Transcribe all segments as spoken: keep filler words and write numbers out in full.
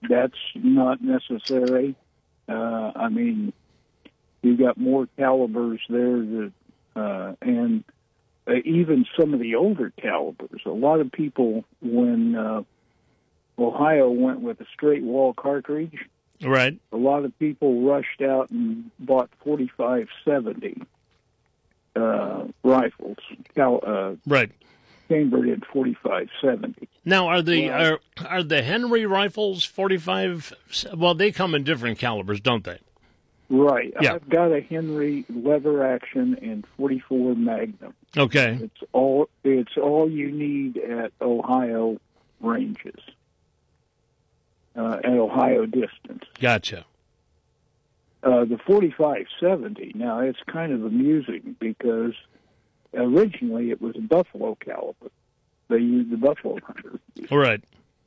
that's not necessary. Uh, I mean, you got more calibers there that, uh, and uh, even some of the older calibers. A lot of people, when uh, Ohio went with a straight wall cartridge, right? A lot of people rushed out and bought forty-five seventy uh, rifles, cal- uh, right? Chambered in forty-five seventy. Now, are the well, are are the Henry rifles forty-five? Well, they come in different calibers, don't they? Right. Yeah. I've got a Henry lever action and forty-four Magnum. Okay. It's all it's all you need at Ohio ranges, uh, at Ohio distance. Gotcha. Uh, the forty-five seventy, now it's kind of amusing because originally it was a buffalo caliber. They used the buffalo hunter. Right.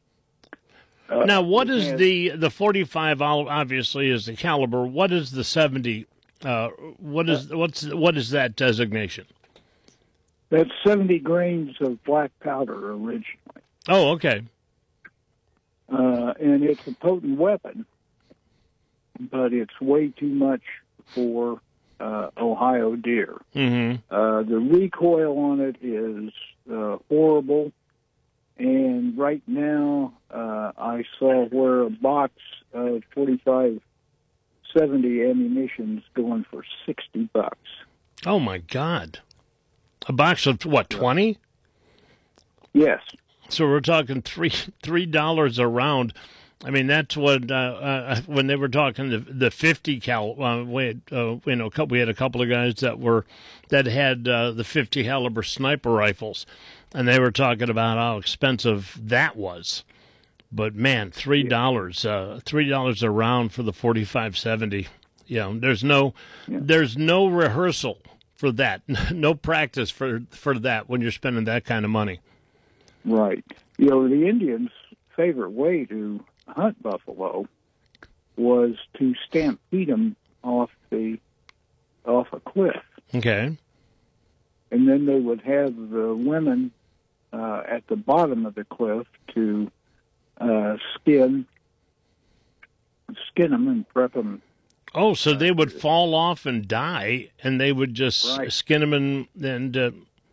Uh, now, what is has, the the forty-five? Obviously, is the caliber. What is the seventy? Uh, what is what's what is that designation? That's seventy grains of black powder originally. Oh, okay. Uh, and it's a potent weapon, but it's way too much for uh, Ohio deer. Mm-hmm. Uh, the recoil on it is uh, horrible. And right now, uh, I saw where a box of forty-five seventy ammunition's going for sixty bucks. Oh my God! A box of what, twenty? Yes. So we're talking three three dollars a round. I mean, that's what uh, uh, when they were talking the the fifty cal. Uh, we had, uh, you know, we had a couple of guys that were that had uh, the fifty caliber sniper rifles. And they were talking about how expensive that was, but man, three dollars, uh, three dollars a round for the forty-five seventy. You know, there's no, yeah. there's no rehearsal for that, no practice for for that when you're spending that kind of money. Right. You know, the Indians' favorite way to hunt buffalo was to stampede them off the off a cliff. Okay. And then they would have the women uh, at the bottom of the cliff to uh, skin skin them and prep them. Oh, so they would fall off and die, and they would just right. skin them and and. Uh,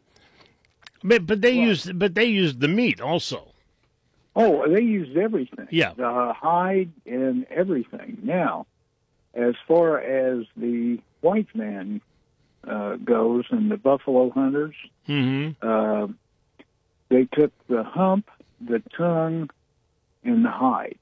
but but they well, used but they used the meat also. Oh, they used everything. Yeah, the hide and everything. Now, as far as the white man Uh, goes and the buffalo hunters, mm-hmm. uh, they took the hump, the tongue, and the hide.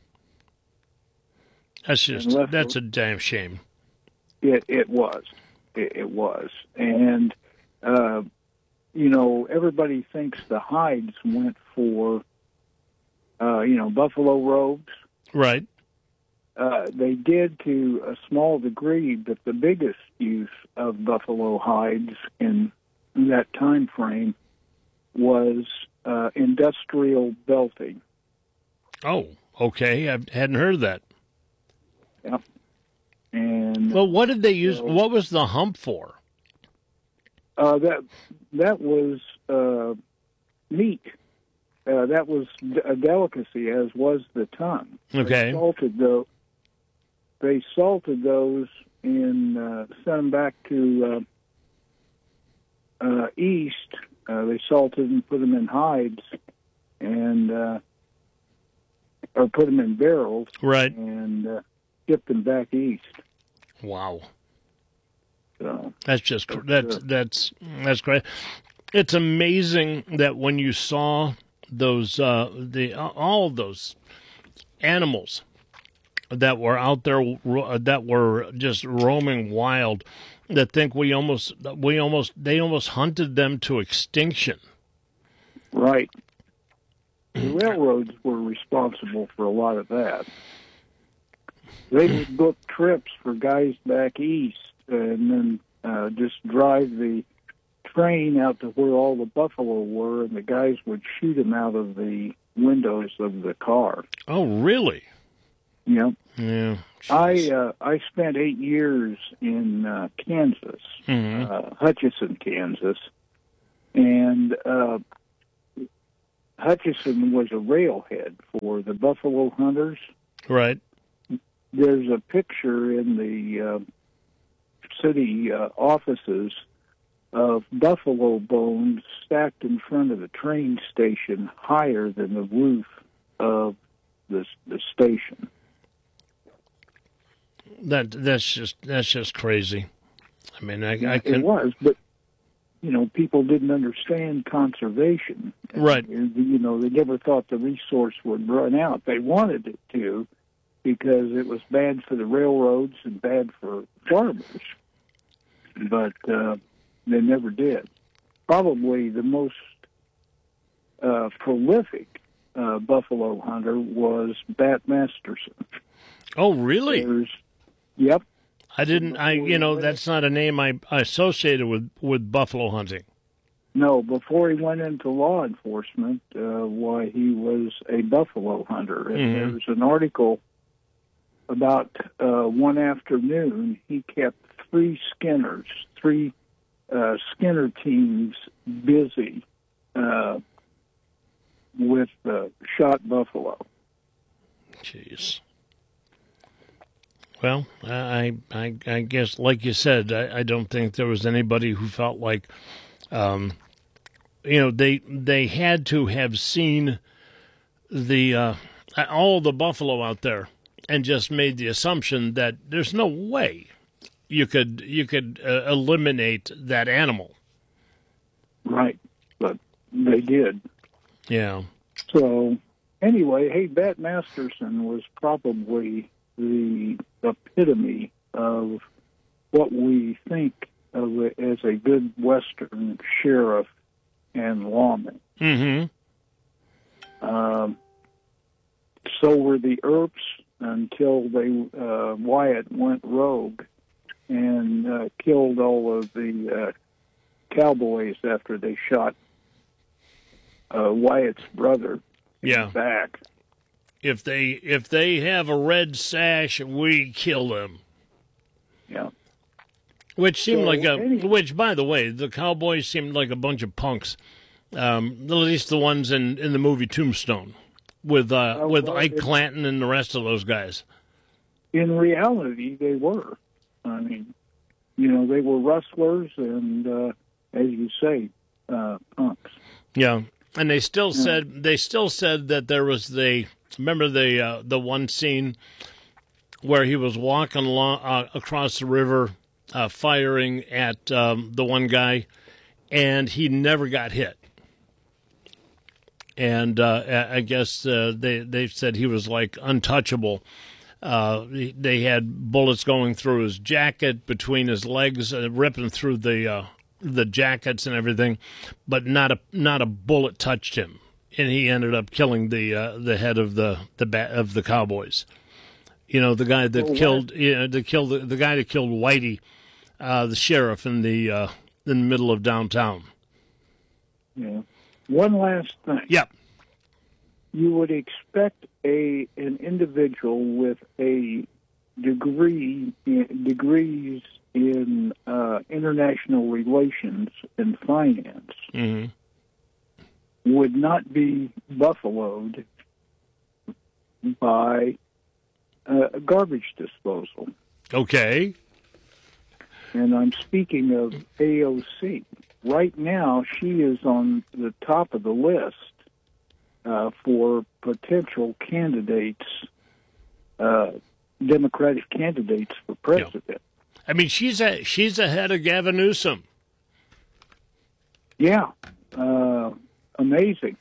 That's just that's a damn shame. It it was, it, it was, and uh, you know everybody thinks the hides went for uh, you know buffalo robes, right? Uh, they did to a small degree, but the biggest use of buffalo hides in that time frame was uh, industrial belting. Oh, okay. I hadn't heard of that. Yeah. And well, what did they use? So, what was the hump for? Uh, that that was uh, meat. Uh, that was a delicacy, as was the tongue. Okay. They salted the. They salted those and uh, sent them back to uh, uh, east. Uh, they salted and put them in hides, and uh, or put them in barrels, right? And uh, shipped them back east. Wow, so, that's just that's uh, that's that's great. It's amazing that when you saw those uh, the all of those animals that were out there, that were just roaming wild, that think we almost, we almost, they almost hunted them to extinction. Right. The railroads were responsible for a lot of that. They would book trips for guys back east and then uh, just drive the train out to where all the buffalo were, and the guys would shoot them out of the windows of the car. Oh, really? Yep. Yeah. I uh, I spent eight years in uh, Kansas, mm-hmm. uh, Hutchinson, Kansas, and uh, Hutchison was a railhead for the buffalo hunters. Right. There's a picture in the uh, city uh, offices of buffalo bones stacked in front of the train station higher than the roof of the, the station. That that's just that's just crazy. I mean, I, I can. It was, but you know, people didn't understand conservation. Right. And, you know, they never thought the resource would run out. They wanted it to, because it was bad for the railroads and bad for farmers. But uh, they never did. Probably the most uh, prolific uh, buffalo hunter was Bat Masterson. Oh, really? There's, yep. I didn't. I you know that's not a name I, I associated with, with buffalo hunting. No, before he went into law enforcement, uh, why he was a buffalo hunter. And Mm-hmm. there's an article about uh, one afternoon he kept three skinners, three uh, skinner teams busy uh, with uh, shot buffalo. Jeez. Well, I, I, I guess, like you said, I, I don't think there was anybody who felt like, um, you know, they they had to have seen the uh, all the buffalo out there and just made the assumption that there's no way you could you could uh, eliminate that animal. Right, but they did. Yeah. So anyway, hey, Bat Masterson was probably the epitome of what we think of as a good Western sheriff and lawman. Mm-hmm. Um, so were the Earps until they uh, Wyatt went rogue and uh, killed all of the uh, cowboys after they shot uh, Wyatt's brother Yeah. back. If they if they have a red sash, we kill them. Yeah. Which seemed So, like a any- which, by the way, the cowboys seemed like a bunch of punks. Um, at least the ones in, in the movie Tombstone, with uh, Oh, with well, Ike it- Clanton and the rest of those guys. In reality, they were. I mean, you know, they were rustlers and, uh, as you say, uh, punks. Yeah, and they still said they still said that there was the remember the uh, the one scene where he was walking along uh, across the river, uh, firing at um, the one guy, and he never got hit. And uh, I guess uh, they they said he was like untouchable. Uh, they had bullets going through his jacket, between his legs, uh, ripping through the uh, the jackets and everything, but not a not a bullet touched him, and he ended up killing the uh, the head of the the ba- of the cowboys. You know, the guy that Well, killed you know, the killed the, the guy that killed Whitey, uh, the sheriff in the uh, in the middle of downtown. Yeah. One last thing. Yep. You would expect a an individual with a degree in, degrees in uh, international relations and finance Mm-hmm. would not be buffaloed by uh, garbage disposal. Okay. And I'm speaking of A O C. Right now, she is on the top of the list uh, for potential candidates, uh, Democratic candidates for president. I mean, she's a, she's ahead of Gavin Newsom. Yeah, uh, amazing.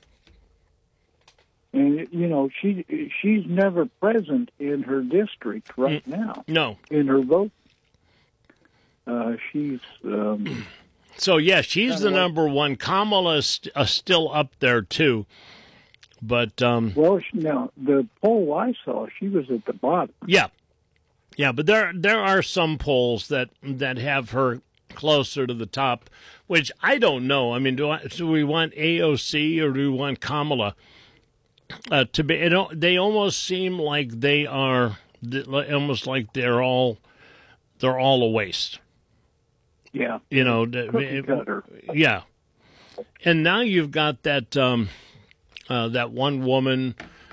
And you know, she she's never present in her district right Mm. now. No. In her vote, uh, she's. Um, So, yeah, she's Kinda the like- number one. Kamala is st- uh, still up there, too. But, um, well, she, now the poll I saw, she was at the bottom. yeah. Yeah, but there there are some polls that, that have her closer to the top, which I don't know. I mean, do, I, do we want A O C or do we want Kamala uh, to be? It, al- they almost seem like they are, th- almost like they're all, they're all a waste. Yeah, You know, the- cookie cutter. yeah. And now you've got that um, uh, that one woman.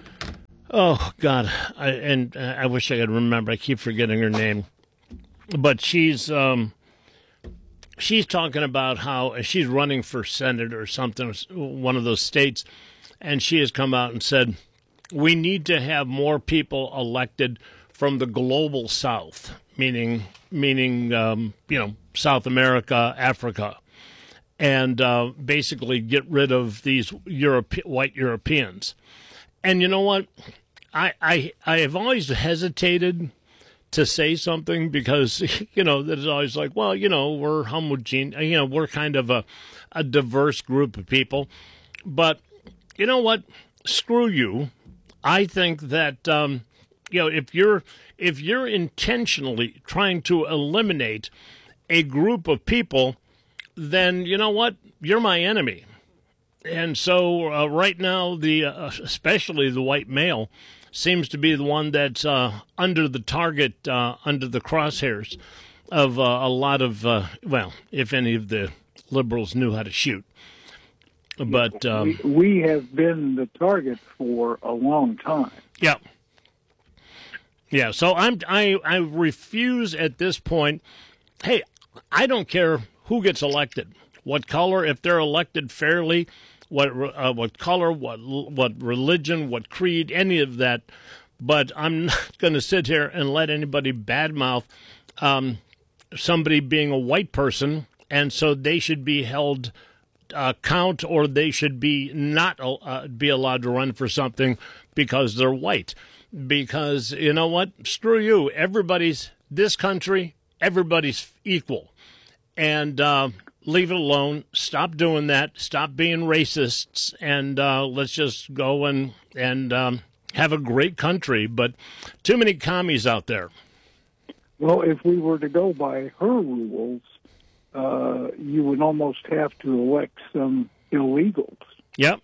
Oh God, I, and uh, I wish I could remember. I keep forgetting her name, but she's um, she's talking about how she's running for Senate or something, one of those states, and she has come out and said, we need to have more people elected from the global South, meaning meaning um, you know, South America, Africa, and uh, basically get rid of these Europe, white Europeans. And you know what? I, I I have always hesitated to say something because, you know, there's always like, well, you know, we're homogeneous, you know, we're kind of a, a diverse group of people. But you know what? Screw you. I think that, um, you know, if you're if you're intentionally trying to eliminate a group of people, then you know what? You're my enemy. And so uh, right now, the uh, especially the white male seems to be the one that's uh, under the target, uh, under the crosshairs of uh, a lot of, uh, well, if any of the liberals knew how to shoot. But um, we, we have been the target for a long time. Yeah. Yeah, so I'm I I refuse at this point. Hey, I don't care who gets elected, what color, if they're elected fairly, what uh, what color, what what religion, what creed, any of that. But I'm not going to sit here and let anybody badmouth um, somebody being a white person, and so they should be held uh, count, or they should be not uh, be allowed to run for something because they're white. Because you know what? Screw you. Everybody's this country. Everybody's equal, and uh, leave it alone. Stop doing that. Stop being racists, and uh, let's just go and and um, have a great country. But too many commies out there. Well, if we were to go by her rules, uh, you would almost have to elect some illegals. Yep.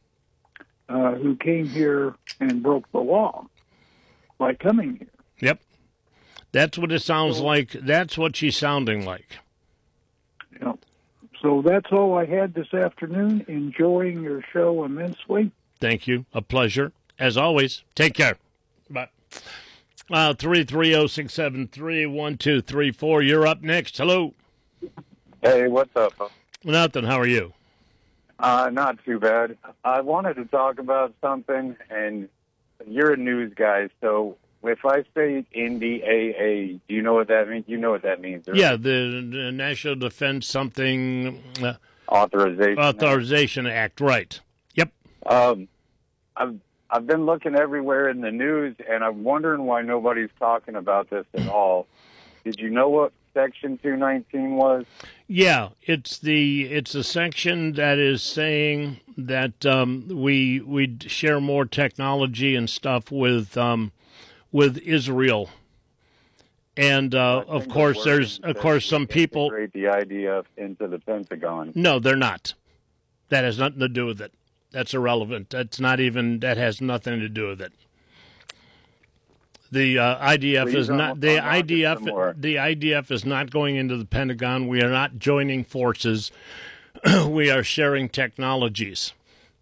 Uh, who came here and broke the law by coming here. Yep. That's what it sounds so, like. That's what she's sounding like. Yeah. So that's all I had this afternoon. Enjoying your show immensely. Thank you. A pleasure. As always, take care. Bye. Uh, three three zero, six seven three, one two three four. You're up next. Hello. Hey, what's up? Nothing. How are you? Uh, not too bad. I wanted to talk about something, and you're a news guy, so if I say N D A A, do you know what that means? You know what that means, right? Yeah, the, the National Defense something... Uh, Authorization Authorization Act. Act, right. Yep. Um, I've, I've been looking everywhere in the news, and I'm wondering why nobody's talking about this at all. Did you know what Section two nineteen was? Yeah, it's the it's a section that is saying that um, we we share more technology and stuff with um, with Israel, and uh, of course the there's of course some people integrate the I D F into the Pentagon. No, they're not. That has nothing to do with it. That's irrelevant. That's not even that has nothing to do with it. The uh, I D F Please is not the I D F. The I D F is not going into the Pentagon. We are not joining forces. We are sharing technologies.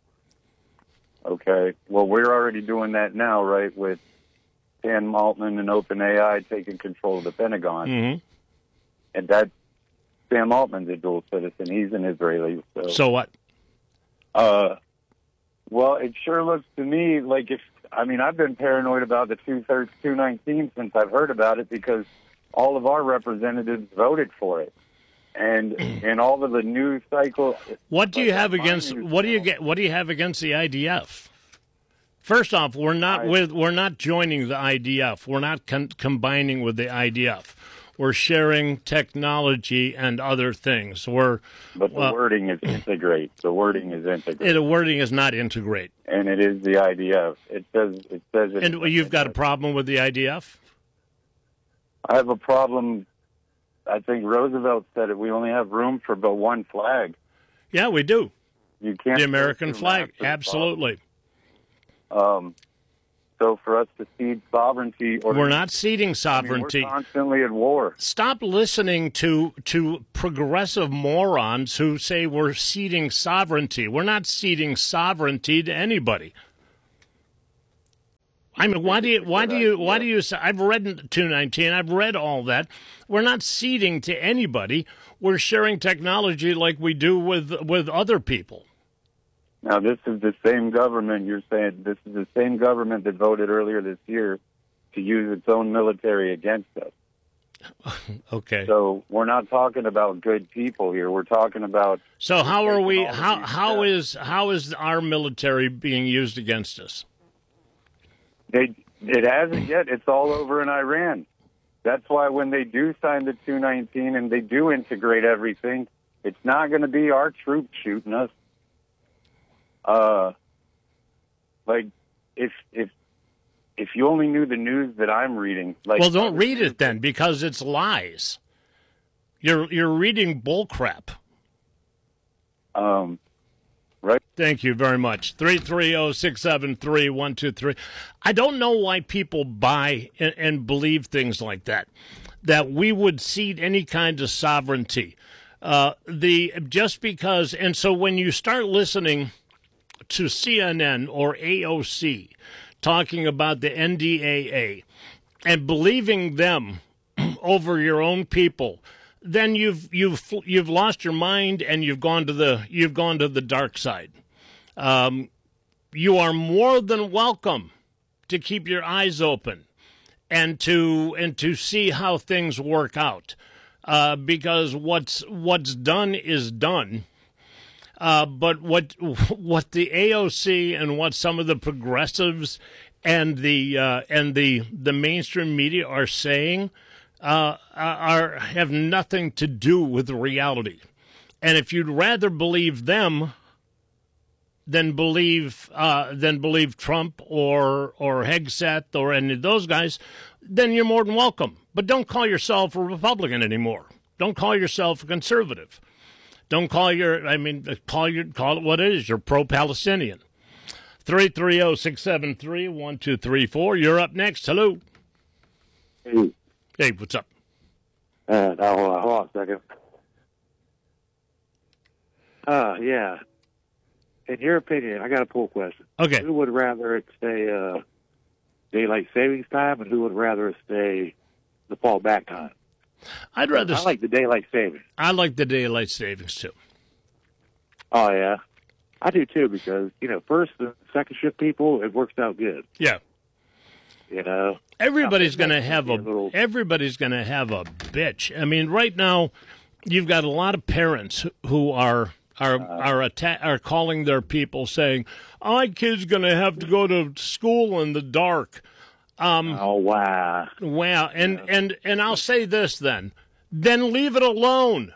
Okay. Well, we're already doing that now, right? With Sam Altman and OpenAI taking control of the Pentagon, mm-hmm. and that Sam Altman's a dual citizen. He's an Israeli. So, so what? Uh, well, it sure looks to me like if. I mean, I've been paranoid about the two nineteen since I've heard about it because all of our representatives voted for it, and in all of the news cycle. What do you have against? What do you get? What do you have against the I D F? First off, we're not I, with. We're not joining the I D F. We're not con- combining with the I D F. We're sharing technology and other things. We're but the uh, wording is integrate. The wording is integrate. The wording is not integrate. And it is the I D F. It says it says it. And you've got a problem with the I D F? I have a problem. I think Roosevelt said it. We only have room for but one flag. Yeah, we do. You can't. The American flag, absolutely. Um, So for us to cede sovereignty, or we're not ceding sovereignty. I mean, we're constantly at war. Stop listening to to progressive morons who say we're ceding sovereignty. We're not ceding sovereignty to anybody. I mean, why do you, why do you, why do you say, I've read two nineteen, I've read all that. We're not ceding to anybody. We're sharing technology like we do with, with other people. Now, this is the same government, you're saying, this is the same government that voted earlier this year to use its own military against us. Okay. So we're not talking about good people here. We're talking about. So how are we, how, how is, how is our military being used against us? They, it hasn't yet. It's all over in Iran. That's why when they do sign the two nineteen and they do integrate everything, it's not going to be our troops shooting us. Uh, like if if if you only knew the news that I'm reading, like, well, don't read it then, because it's lies. You're you're reading bullcrap. Um. Right. Thank you very much. three three zero, six seven three, one two three. I don't know why people buy and, and believe things like that, that we would cede any kind of sovereignty. Uh, the just because, and so when you start listening to C N N or A O C talking about the N D A A and believing them over your own people, then you've you've you've lost your mind and you've gone to the you've gone to the dark side. Um, you are more than welcome to keep your eyes open and to and to see how things work out, uh, because what's what's done is done. Uh, but what what the A O C and what some of the progressives and the uh, and the the mainstream media are saying uh, are have nothing to do with reality. And if you'd rather believe them than believe uh, than believe Trump or or Hegseth or any of those guys, then you're more than welcome. But don't call yourself a Republican anymore. Don't call yourself a conservative. Don't call your, I mean, call your, call it what it is. You're pro-Palestinian. three three zero, six seven three, one two three four. You're up next. Hello. Hey. Hey, what's up? Uh, now, hold on, hold on a second. Uh, yeah. In your opinion, I got a poll question. Okay. Who would rather it stay uh, daylight savings time, and who would rather it stay the fallback time? I'd rather. I like the daylight savings. I like the daylight savings too. Oh yeah, I do too, because you know, first and second shift people, it works out good. Yeah. You know, everybody's going to have a, a little... everybody's going to have a bitch. I mean, right now, you've got a lot of parents who are are uh, are atta- are calling their people saying, "My kid's going to have to go to school in the dark." Um, oh wow! Wow, and, yeah. and and I'll say this then, then leave it alone.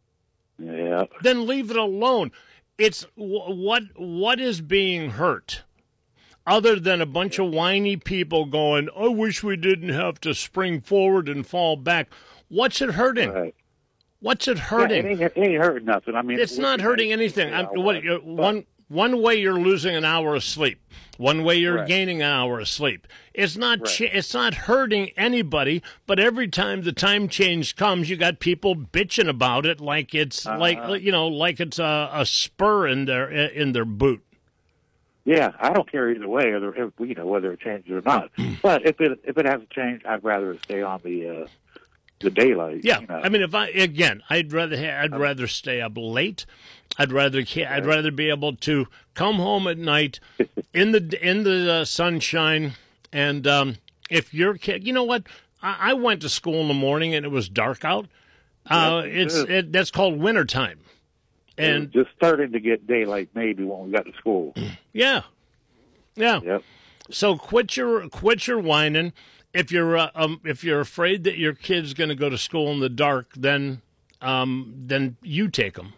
Yeah. Then leave it alone. It's what what is being hurt, other than a bunch of whiny people going, "I wish we didn't have to spring forward and fall back." What's it hurting? Right. What's it hurting? Yeah, it, ain't, it ain't hurting nothing. I mean, it's not hurting anything. I'm, what, one one way you're losing an hour of sleep. One way you're right. gaining an hour of sleep. It's not right. ch- it's not hurting anybody, but every time the time change comes, you got people bitching about it like it's uh-huh. like you know like it's a, a spur in their in their boot. Yeah, I don't care either way, or if, you know whether it changes or not. But if it if it hasn't changed, I'd rather stay on the uh, the daylight. Yeah, you know. I mean, if I again, I'd rather ha- I'd rather stay up late. I'd rather I'd rather be able to come home at night in the in the uh, sunshine. And um, if your kid, you know what, I, I went to school in the morning and it was dark out. Uh, yeah, it's it, that's called wintertime. And it was just starting to get daylight maybe when we got to school. Yeah, yeah. Yep. So quit your quit your whining. If you're uh, um, if you're afraid that your kid's going to go to school in the dark, then um, then you take them.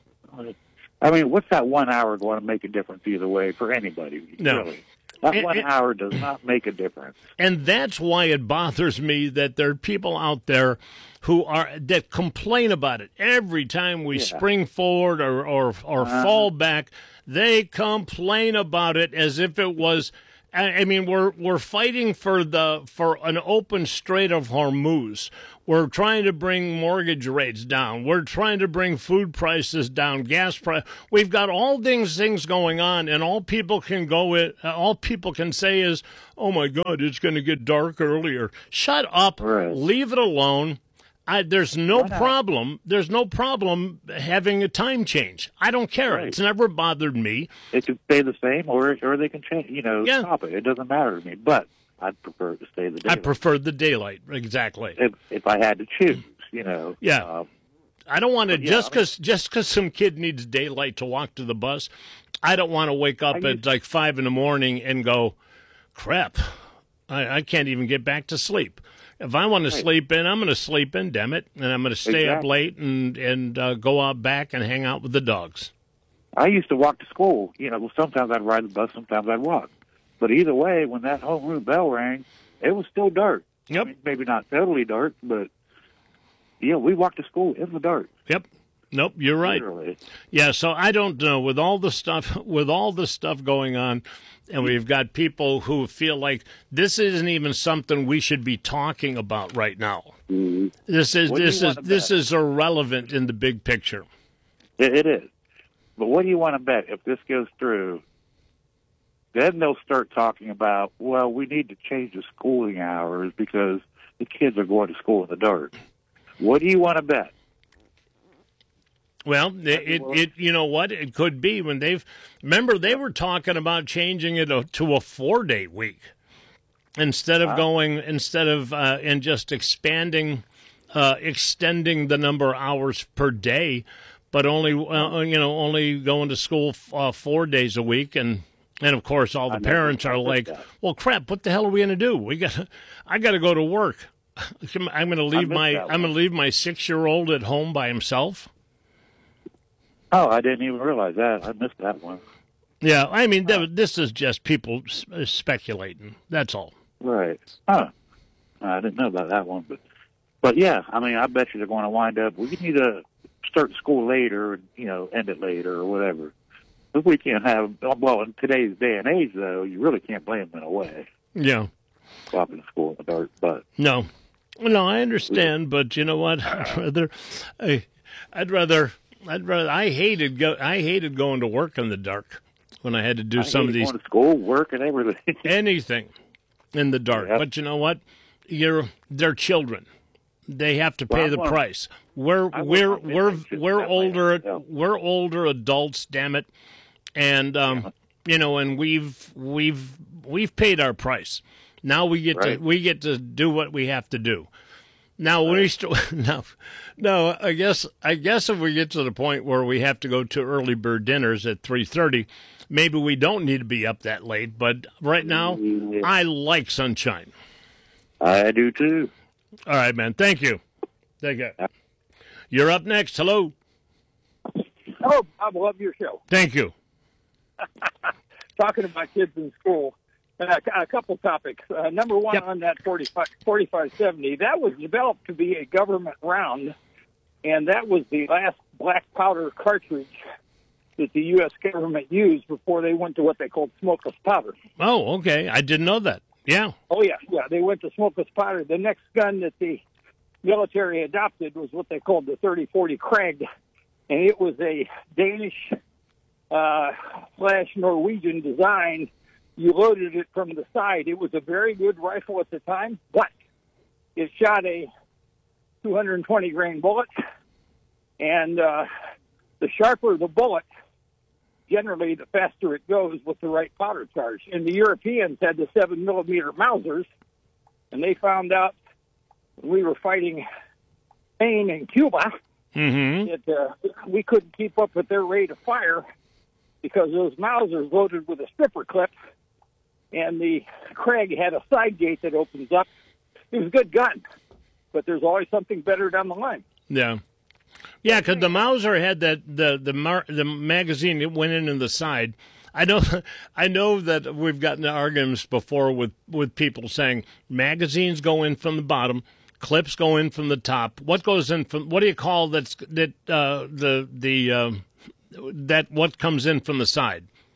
I mean, what's that one hour going to make a difference either way for anybody? No. Really? That and, one and, hour does not make a difference. And that's why it bothers me that there are people out there who are that complain about it every time we yeah. spring forward or or, or uh-huh. fall back. They complain about it as if it was I, I mean, we're we're fighting for the for an open Strait of Hormuz. We're trying to bring mortgage rates down. We're trying to bring food prices down, gas price. We've got all these things going on, and all people can go it. Uh, all people can say is, "Oh my God, it's going to get dark earlier." Shut up. Right. Leave it alone. I, there's no problem. There's no problem having a time change. I don't care. Right. It's never bothered me. It can stay the same, or or they can change. You know, Yeah. stop it. It doesn't matter to me. But I'd prefer to stay the I daylight. prefer the daylight. Exactly. if if I had to choose. You know. Yeah. Uh, I don't want to yeah, just I mean- because just because some kid needs daylight to walk to the bus. I don't want to wake up I at like five in the morning and go, crap. I, I can't even get back to sleep. If I want to Right. sleep in, I'm going to sleep in, damn it, and I'm going to stay up Exactly. late and and uh, go out back and hang out with the dogs. I used to walk to school. You know, well, sometimes I'd ride the bus, sometimes I'd walk. But either way, when that homeroom bell rang, it was still dark. Yep. I mean, maybe not totally dark, but yeah, we walked to school in the dark. Yep. Nope, you're right. Literally. Yeah, so I don't know with all the stuff with all the stuff going on, and we've got people who feel like this isn't even something we should be talking about right now. Mhm. This is What do you this is wanna this bet? is irrelevant in the big picture. It, it is. But what do you want to bet if this goes through? Then they'll start talking about, well, we need to change the schooling hours because the kids are going to school in the dark. What do you want to bet? Well, it, it, it you know what it could be when they've remember they were talking about changing it to a four day week instead of going instead of uh, and just expanding uh, extending the number of hours per day, but only uh, you know only going to school uh, four days a week and. And of course, all the I never parents are heard like, that. "Well, crap! What the hell are we going to do? We got, I got to go to work. I'm going to leave missed my, that I'm going to one. leave my six year old at home by himself." Oh, I didn't even realize that. I missed that one. Yeah, I mean, th- this is just people s- uh, speculating. That's all. Right. Huh. I didn't know about that one, but but yeah, I mean, I bet you they're going to wind up. We need to start school later, and you know, end it later or whatever. If we can't have well in today's day and age, though, you really can't blame them in a way. Yeah. Walking to school in the dark, but No, no, I understand, but you know what? I'd rather, I, I'd rather, I'd rather. I hated go. I hated going to work in the dark when I had to do I some of hated these going to school, work, and everything. anything in the dark. Yep. But you know what? You're they're children. They have to pay Well, I the wanna- price. We're I we're want my we're pictures we're that way, older yeah. we're older adults. Damn it, and um, you know, and we've we've we've paid our price. Now we get Right. to we get to do what we have to do. Now when we st- now, no, I guess I guess if we get to the point where we have to go to early bird dinners at three thirty, maybe we don't need to be up that late. But right now, Yeah. I like sunshine. I do too. All right, man. Thank you. Thank you. You're up next. Hello. Oh, I love your show. Thank you. Talking about kids in school, uh, a couple topics. Uh, number one, Yep. on that forty-five, forty-five seventy, that was developed to be a government round, and that was the last black powder cartridge that the U S government used before they went to what they called smokeless powder. Oh, okay. I didn't know that. Yeah. Oh, yeah, yeah, they went to smokeless powder. The next gun that the military adopted was what they called the thirty forty Krag, and it was a Danish uh, slash Norwegian design. You loaded it from the side. It was a very good rifle at the time, but it shot a two hundred twenty grain bullet, and uh, the sharper the bullet, generally the faster it goes with the right powder charge. And the Europeans had the seven millimeter Mausers, and they found out when we were fighting Spain and Cuba Mm-hmm. that uh, we couldn't keep up with their rate of fire because those Mausers loaded with a stripper clip, and the Krag had a side gate that opens up. It was a good gun, but there's always something better down the line. Yeah. Yeah, because the Mauser had that the the mar- the magazine that went in in the side. I know, I know that we've gotten into arguments before with, with people saying magazines go in from the bottom, clips go in from the top. What goes in from? What do you call that's that uh, the the uh, that what comes in from the side?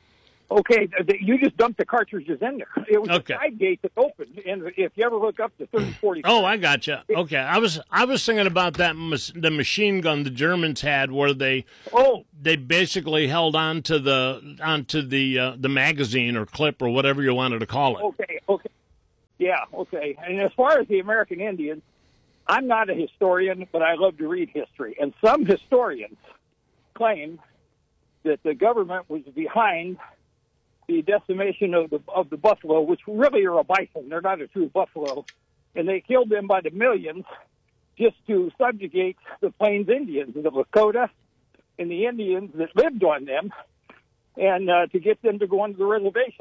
Okay, th- you just dumped the cartridges in there. It was Okay. a side gate that opened, and if you ever look up the thirty forty... Oh, I gotcha. Okay, I was I was thinking about that mas- the machine gun the Germans had, where they Oh, they basically held on to the onto the uh, the magazine or clip or whatever you wanted to call it. okay, okay. Yeah, okay. And as far as the American Indians, I'm not a historian, but I love to read history. And some historians claim that the government was behind the decimation of the of the buffalo, which really are a bison. They're not a true buffalo. And they killed them by the millions just to subjugate the Plains Indians, the Lakota, and the Indians that lived on them, and uh, to get them to go onto the reservation.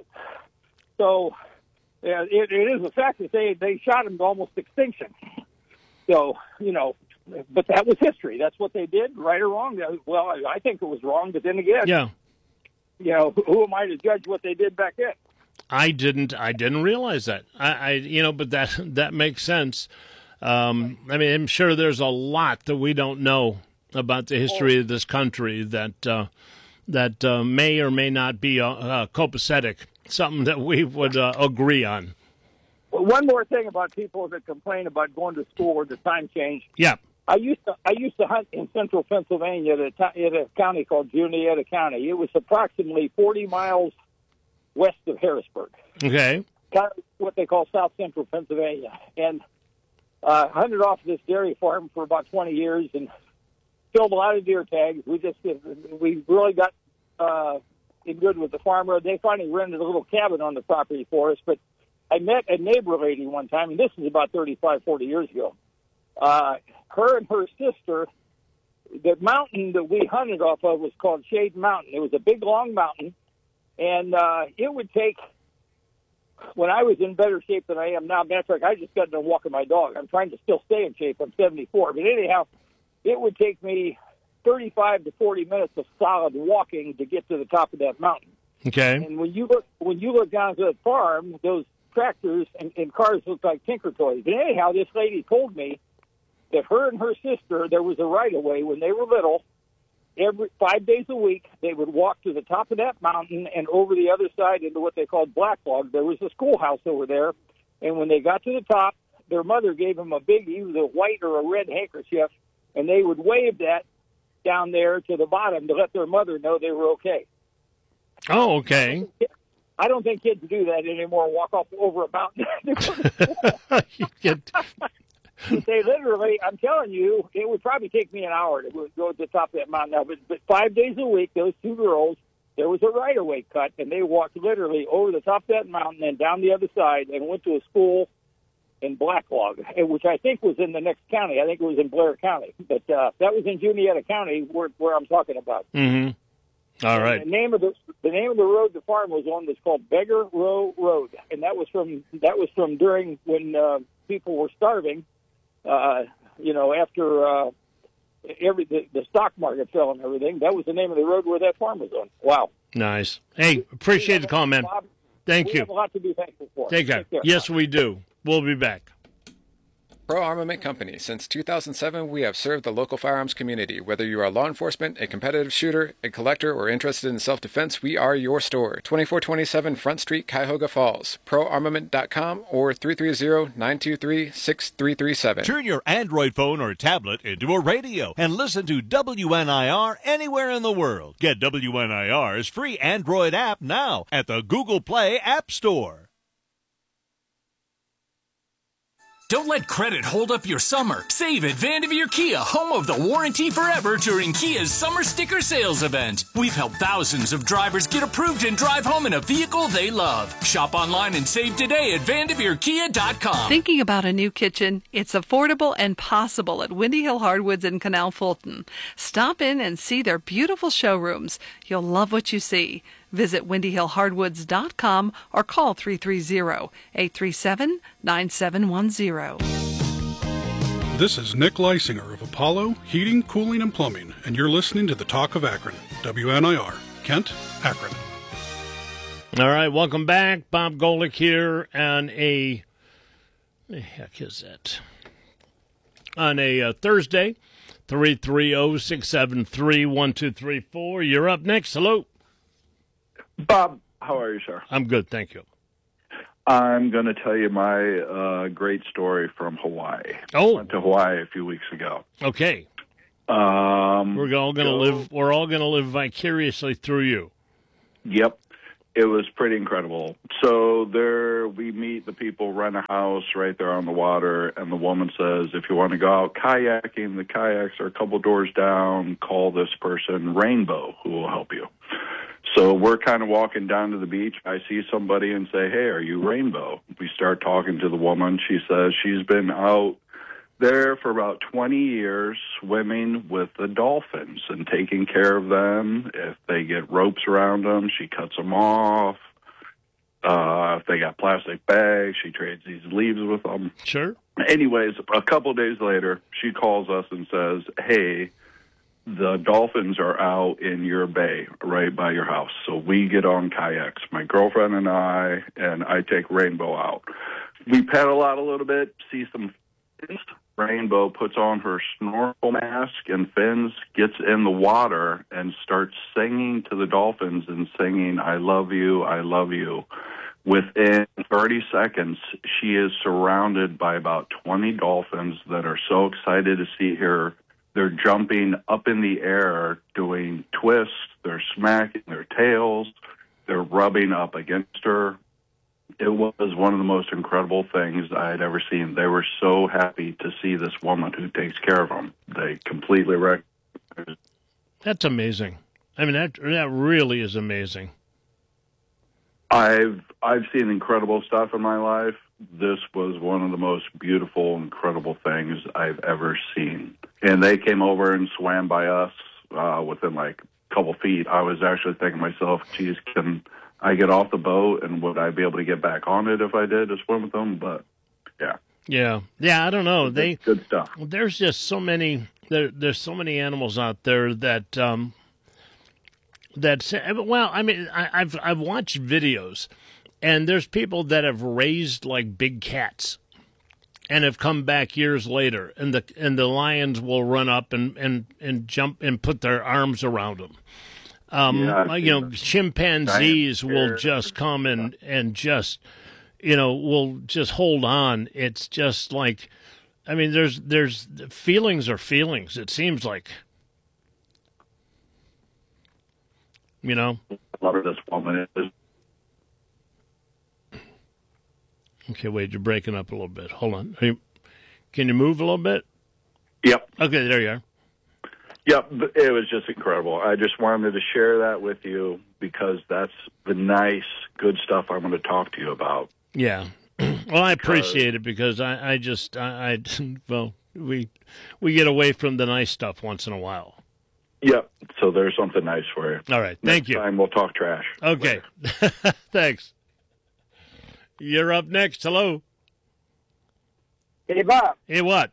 So uh, it, it is a fact that they, they shot them to almost extinction. So, you know, but that was history. That's what they did, right or wrong. Well, I, I think it was wrong, but then again, Yeah, you know, who am I to judge what they did back then? I didn't I didn't realize that. I, I you know, but that that makes sense. Um, I mean, I'm sure there's a lot that we don't know about the history of this country that uh, that uh, may or may not be uh, uh, copacetic. Something that we would uh, agree on. Well, one more thing about people that complain about going to school or the time change. Yeah. I used to I used to hunt in central Pennsylvania at a, to- at a county called Juniata County. It was approximately forty miles west of Harrisburg, Okay. kind of what they call South Central Pennsylvania. And uh, hunted off this dairy farm for about twenty years and killed a lot of deer tags. We just we really got uh, in good with the farmer. They finally rented a little cabin on the property for us. But I met a neighbor lady one time, and this is about thirty-five, forty years ago. Uh, her and her sister, the mountain that we hunted off of was called Shade Mountain. It was a big, long mountain, and uh, it would take, when I was in better shape than I am now, matter of fact, I just got done walking my dog. I'm trying to still stay in shape. I'm seventy-four. But anyhow, it would take me thirty-five to forty minutes of solid walking to get to the top of that mountain. Okay. And when you look, when you look down to the farm, those tractors and, and cars look like Tinker Toys. And anyhow, this lady told me that her and her sister, there was a right-of-way when they were little. Every five days a week, they would walk to the top of that mountain and over the other side into what they called Black Log. There was a schoolhouse over there, and when they got to the top, their mother gave them a big, either a white or a red handkerchief, and they would wave that down there to the bottom to let their mother know they were okay. Oh, okay. I don't think kids do that anymore. Walk off over a mountain. You get- They literally, I'm telling you, it would probably take me an hour to go to the top of that mountain. Now, but, but five days a week, those two girls, there was a right-of-way cut, and they walked literally over the top of that mountain and down the other side and went to a school in Blacklog, which I think was in the next county. I think it was in Blair County. But uh, that was in Juniata County where, where I'm talking about. Mm-hmm. All right. And the name of the the name of the road the farm was on was called Beggar Row Road, and that was from that was from during when uh, people were starving. Uh, you know, after uh, every the, the stock market fell and everything, that was the name of the road where that farm was on. Wow. Nice. Hey, appreciate the call, man. Bob, Thank we you. have a lot to be thankful for. Take care. Take care. Yes, we do. We'll be back. Pro Armament Company. Since two thousand seven, we have served the local firearms community. Whether you are law enforcement, a competitive shooter, a collector, or interested in self-defense, we are your store. twenty-four twenty-seven Front Street, Cuyahoga Falls. pro armament dot com or three three zero, nine two three, six three three seven. Turn your Android phone or tablet into a radio and listen to W N I R anywhere in the world. Get W N I R's free Android app now at the Google Play App Store. Don't let credit hold up your summer. Save at Vanderveer Kia, home of the warranty forever during Kia's Summer Sticker Sales event. We've helped thousands of drivers get approved and drive home in a vehicle they love. Shop online and save today at vanderveer kia dot com. Thinking about a new kitchen? It's affordable and possible at Windy Hill Hardwoods in Canal Fulton. Stop in and see their beautiful showrooms. You'll love what you see. Visit windy hill hardwoods dot com or call three three zero, eight three seven, nine seven one zero. This is Nick Leisinger of Apollo Heating, Cooling, and Plumbing, and you're listening to the Talk of Akron, W N I R, Kent, Akron. All right, welcome back. Bob Golick here on a, the heck is that? On a uh, Thursday, three three zero, six seven three, one two three four. You're up next. Hello. Bob, How are you, sir? I'm good, thank you. I'm going to tell you my uh, great story from Hawaii. Oh, I went to Hawaii a few weeks ago. Okay. Um, we're all going to live. We're all going to live vicariously through you. Yep, it was pretty incredible. So there, we meet the people, rent a house right there on the water, and the woman says, "If you want to go out kayaking, the kayaks are a couple doors down. Call this person, Rainbow, who will help you." So we're kind of walking down to the beach. I see somebody and say, "Hey, are you Rainbow?" We start talking to the woman. She says she's been out there for about twenty years swimming with the dolphins and taking care of them. If they get ropes around them, she cuts them off. Uh, if they got plastic bags, she trades these leaves with them. Sure. Anyways, a couple days later, she calls us and says, "Hey, the dolphins are out in your bay right by your house." So we get on kayaks, my girlfriend and I, and I take Rainbow out. We paddle out a little bit, see some fins. Rainbow puts on her snorkel mask and fins, gets in the water, and starts singing to the dolphins and singing, "I love you, I love you." Within thirty seconds, she is surrounded by about twenty dolphins that are so excited to see her. They're jumping up in the air, doing twists. They're smacking their tails. They're rubbing up against her. It was one of the most incredible things I had ever seen. They were so happy to see this woman who takes care of them. They completely wrecked. That's amazing. I mean, that that really is amazing. I've I've seen incredible stuff in my life. This was one of the most beautiful, incredible things I've ever seen. And they came over and swam by us uh, within like a couple feet. I was actually thinking to myself, geez, can I get off the boat and would I be able to get back on it if I did to swim with them? But yeah. Yeah. Yeah, I don't know. They good stuff. There's just so many there there's so many animals out there that um that well, I mean, I, I've I've watched videos, and there's people that have raised like big cats, and have come back years later, and the and the lions will run up and and, and jump and put their arms around them. Um, Yeah, you know, chimpanzees will just come and and just you know will just hold on. It's just like, I mean, there's there's feelings are feelings. It seems like. You know? Love this woman is. Okay, wait, you're breaking up a little bit. Hold on. Are you, can you move a little bit? Yep. Okay, there you are. Yep, it was just incredible. I just wanted to share that with you because that's the nice, good stuff I'm going to talk to you about. Yeah. Well, I appreciate it because I, I just, I, I, well, we we get away from the nice stuff once in a while. Yep. So there's something nice for you. All right. Next Thank you. time we'll talk trash. Okay. Thanks. You're up next. Hello. Hey, Bob. Hey, what?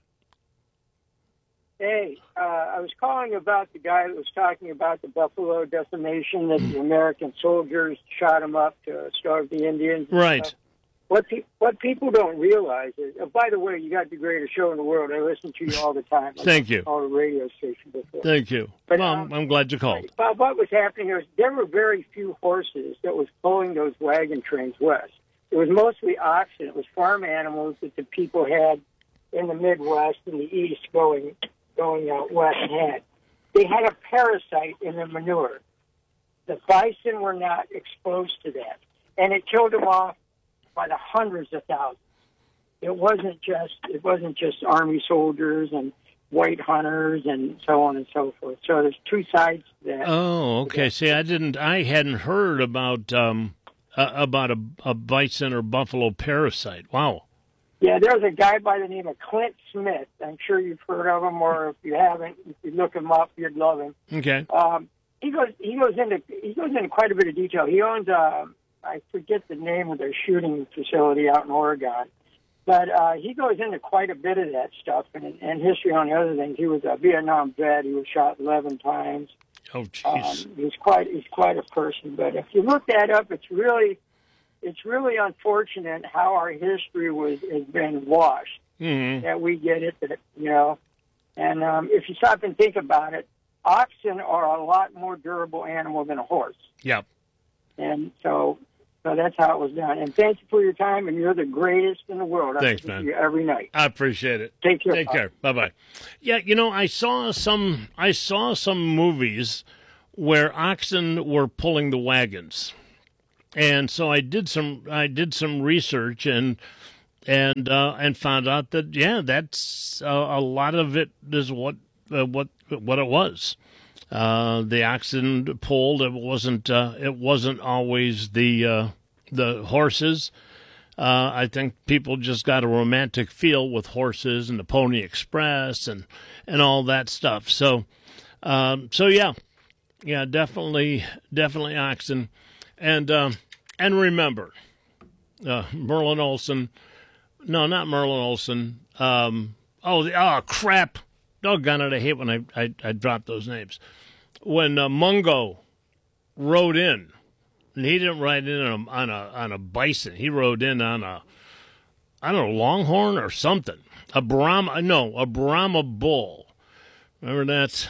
Hey, uh, I was calling about the guy that was talking about the buffalo decimation, that the American soldiers shot him up to starve the Indians. Right. Stuff. What pe- what people don't realize is, oh, by the way, you got the greatest show in the world. I listen to you all the time. Thank you. All the radio station before. Thank you. But, well, um, I'm glad you called. Bob, what was happening was there were very few horses that was pulling those wagon trains west. It was mostly oxen. It was farm animals that the people had in the Midwest and the East going going out west and had. They had a parasite in their manure. The bison were not exposed to that, and it killed them off by the hundreds of thousands. It wasn't just it wasn't just army soldiers and white hunters and so on and so forth. So there's two sides to that. Oh, okay. See, I didn't, I hadn't heard about um uh, about a, a bison or buffalo parasite. Wow. Yeah, there's a guy by the name of Clint Smith. I'm sure you've heard of him, or if you haven't, if you look him up, you'd love him. Okay. Um, he goes he goes into he goes into quite a bit of detail. He owns a I forget the name of their shooting facility out in Oregon, but uh, he goes into quite a bit of that stuff and, and history on the other things. He was a Vietnam vet. He was shot eleven times. Oh, jeez. Um, he's quite he's quite a person. But if you look that up, it's really it's really unfortunate how our history was has been washed. Mm-hmm. That we get it, that you know, and um, if you stop and think about it, oxen are a lot more durable animal than a horse. Yep. And so So that's how it was done. And thank you for your time, and you're the greatest in the world. Thanks, I man. You every night. I appreciate it. Take care. Take care. Bye bye. Yeah, you know, I saw some. I saw some movies where oxen were pulling the wagons, and so I did some. I did some research and and uh, and found out that yeah, that's uh, a lot of it is what uh, what what it was. Uh, the oxen pulled. It wasn't. Uh, it wasn't always the uh, the horses. Uh, I think people just got a romantic feel with horses and the Pony Express and, and all that stuff. So, um, so yeah, yeah, definitely, definitely oxen. And um, and remember, uh, Merlin Olsen. No, not Merlin Olsen. Um, oh, the, oh crap! Doggone it! I hate when I I, I drop those names. When uh, Mungo rode in, and he didn't ride in on a, on a on a bison. He rode in on a, I don't know, longhorn or something. A Brahma, no, a Brahma bull. Remember that?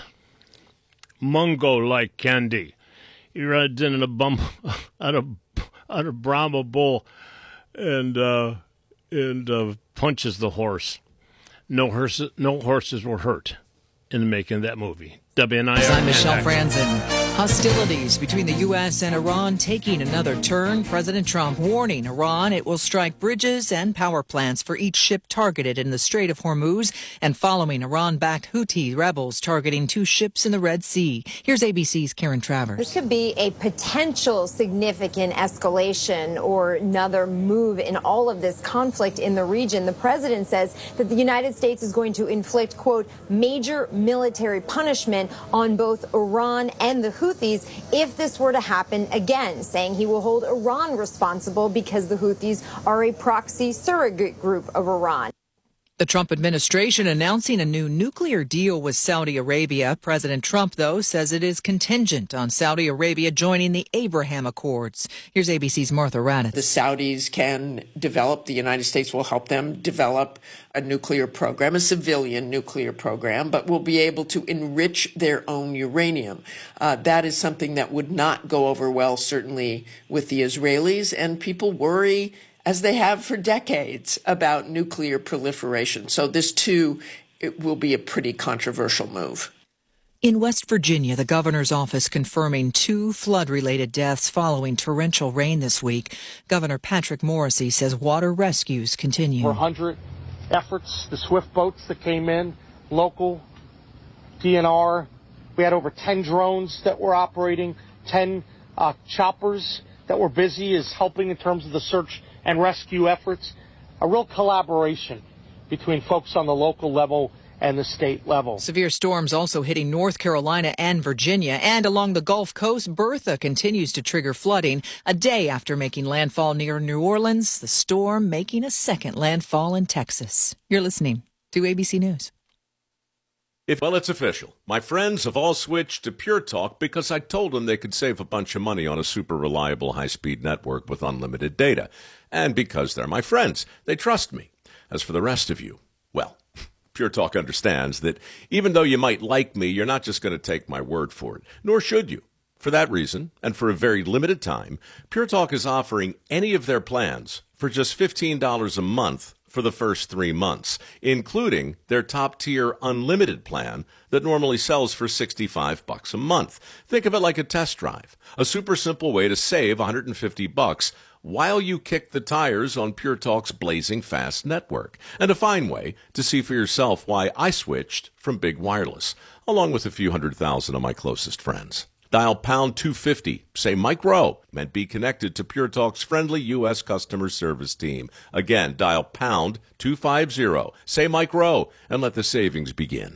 Mungo like candy. He rides in on a bum on a on a Brahma bull, and uh, and uh, punches the horse. No horses, no horses were hurt in the making of that movie. W N I R. I'm Michelle Franzen. Hostilities between the U S and Iran taking another turn. President Trump warning Iran it will strike bridges and power plants for each ship targeted in the Strait of Hormuz, and following Iran-backed Houthi rebels targeting two ships in the Red Sea. Here's A B C's Karen Travers. This could be a potential significant escalation or another move in all of this conflict in the region. The president says that the United States is going to inflict, quote, major military punishment on both Iran and the Houthis if this were to happen again, saying he will hold Iran responsible because the Houthis are a proxy surrogate group of Iran. The Trump administration announcing a new nuclear deal with Saudi Arabia. President Trump, though, says it is contingent on Saudi Arabia joining the Abraham Accords. Here's A B C's Martha Raddatz. The Saudis can develop, the United States will help them develop a nuclear program, a civilian nuclear program, but will be able to enrich their own uranium. Uh, that is something that would not go over well, certainly, with the Israelis, and people worry, as they have for decades, about nuclear proliferation. So this, too, it will be a pretty controversial move. In West Virginia, the governor's office confirming two flood-related deaths following torrential rain this week. Governor Patrick Morrisey says water rescues continue. four hundred efforts, the swift boats that came in, local, D N R. We had over ten drones that were operating, ten uh, choppers that were busy is helping in terms of the search and rescue efforts. A real collaboration between folks on the local level and the state level. Severe storms also hitting North Carolina and Virginia. And along the Gulf Coast, Bertha continues to trigger flooding. A day after making landfall near New Orleans, the storm making a second landfall in Texas. You're listening to A B C News. If, well, it's official. My friends have all switched to Pure Talk because I told them they could save a bunch of money on a super reliable high-speed network with unlimited data. And because they're my friends, they trust me. As for the rest of you, well, Pure Talk understands that even though you might like me, you're not just going to take my word for it, nor should you. For that reason, and for a very limited time, Pure Talk is offering any of their plans for just fifteen dollars a month for the first three months, including their top-tier unlimited plan that normally sells for sixty-five bucks a month. Think of it like a test drive, a super simple way to save one hundred fifty bucks while you kick the tires on Pure Talk's blazing fast network, and a fine way to see for yourself why I switched from big wireless, along with a few hundred thousand of my closest friends. Dial pound two fifty, say Mike Rowe, and be connected to Pure Talk's friendly U S customer service team. Again, dial pound two fifty, say Mike Rowe, and let the savings begin.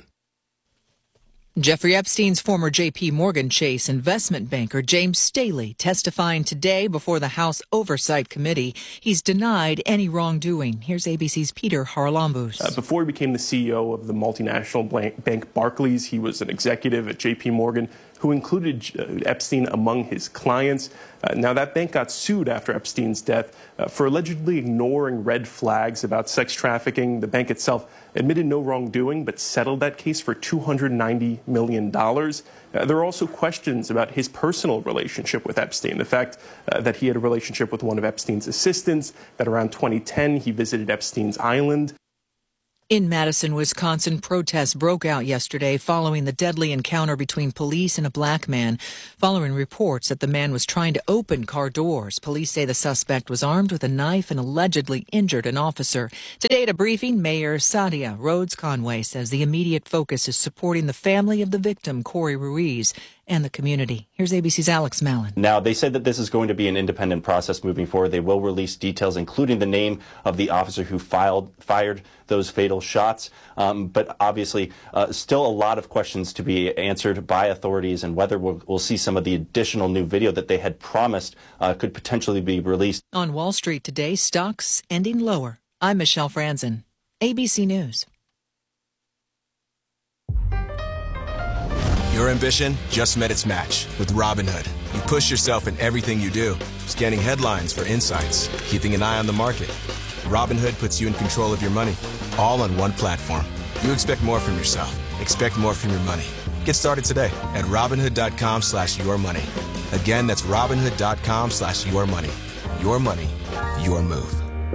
Jeffrey Epstein's former J P Morgan Chase investment banker James Staley testifying today before the House Oversight Committee. He's denied any wrongdoing. Here's A B C's Peter Haralambous. Uh, before he became the C E O of the multinational bank Barclays, he was an executive at J P Morgan. who included uh, Epstein among his clients. Uh, now, that bank got sued after Epstein's death uh, for allegedly ignoring red flags about sex trafficking. The bank itself admitted no wrongdoing, but settled that case for two hundred ninety million dollars. Uh, there are also questions about his personal relationship with Epstein. The fact uh, that he had a relationship with one of Epstein's assistants, that around twenty ten he visited Epstein's island. In Madison, Wisconsin, protests broke out yesterday following the deadly encounter between police and a black man. Following reports that the man was trying to open car doors, police say the suspect was armed with a knife and allegedly injured an officer. Today at a briefing, Mayor Sadia Rhodes Conway says the immediate focus is supporting the family of the victim, Corey Ruiz, and the community. Here's A B C's Alex Mallon. Now, they said that this is going to be an independent process moving forward. They will release details, including the name of the officer who filed, fired those fatal shots. Um, but obviously, uh, still a lot of questions to be answered by authorities, and whether we'll, we'll see some of the additional new video that they had promised uh, could potentially be released. On Wall Street today, stocks ending lower. I'm Michelle Franzen, A B C News. Your ambition just met its match with Robinhood. You push yourself in everything you do, scanning headlines for insights, keeping an eye on the market. Robinhood puts you in control of your money, all on one platform. You expect more from yourself. Expect more from your money. Get started today at Robinhood.com slash your money. Again, that's Robinhood.com slash your money. Your money, your move.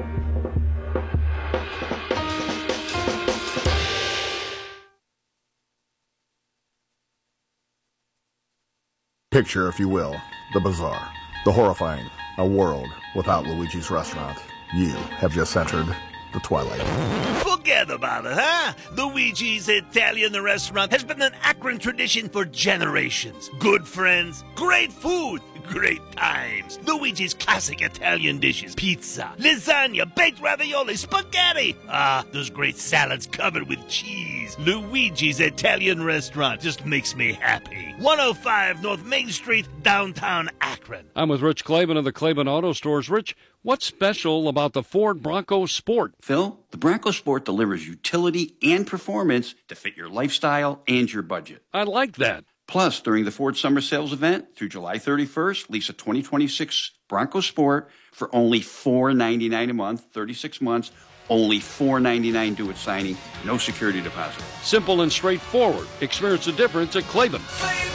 Picture, if you will, the bizarre, the horrifying, a world without Luigi's Restaurant. You have just entered the twilight. Forget about it, huh? Luigi's Italian Restaurant has been an Akron tradition for generations. Good friends, great food, great times. Luigi's classic Italian dishes: pizza, lasagna, baked ravioli, spaghetti. Ah, those great salads covered with cheese. Luigi's Italian Restaurant just makes me happy. one oh five North Main Street, downtown Akron. I'm with Rich Claiborne of the Claiborne Auto Stores. Rich, what's special about the Ford Bronco Sport? Phil, the Bronco Sport delivers utility and performance to fit your lifestyle and your budget. I like that. Plus, during the Ford Summer Sales event through July thirty-first, lease a twenty twenty-six Bronco Sport for only four hundred ninety-nine dollars a month, thirty-six months, only four hundred ninety-nine dollars due at signing, no security deposit. Simple and straightforward. Experience the difference at Claiborne.